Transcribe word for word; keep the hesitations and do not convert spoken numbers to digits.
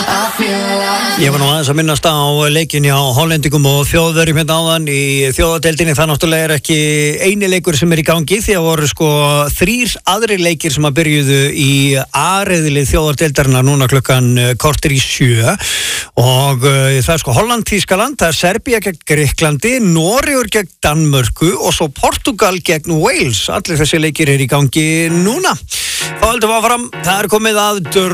Ég var nú aðeins að minnast á leikin hjá Hollendingum og Þjóðverjum hérna áðan í þjóðadeildinni. Það náttúrulega er ekki eini leikur sem er í gangi, því að voru sko þrír aðri leikir sem að byrjuðu í A-riðli þjóðadeildarinnar núna klukkan korter í sjö og uh, það er sko Holland, Þýskaland, það er Serbía gegn Grikklandi, Noregur gegn Danmörku og svo Portugal gegn Wales. Allir þessi leikir er í gangi núna. Þá höldum við áfram, það er komið að